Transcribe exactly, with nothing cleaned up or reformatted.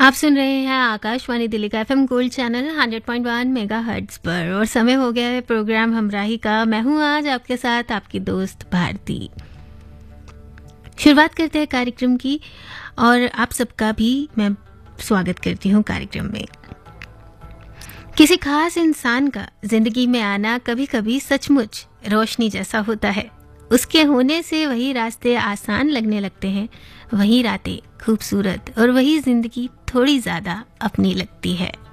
आप सुन रहे हैं आकाशवाणी दिल्ली का एफएम गोल्ड चैनल सौ पॉइंट वन मेगाहर्ट्ज़ पर और समय हो गया है प्रोग्राम हमराही का। मैं हूं आज आपके साथ आपकी दोस्त भारती। शुरुआत करते हैं कार्यक्रम की और आप सबका भी मैं स्वागत करती हूं कार्यक्रम में। किसी खास इंसान का जिंदगी में आना कभी कभी सचमुच रोशनी जैसा होता है। उसके होने से वही रास्ते आसान लगने लगते हैं, वही रातें खूबसूरत और वही जिंदगी थोड़ी ज्यादा अपनी लगती है।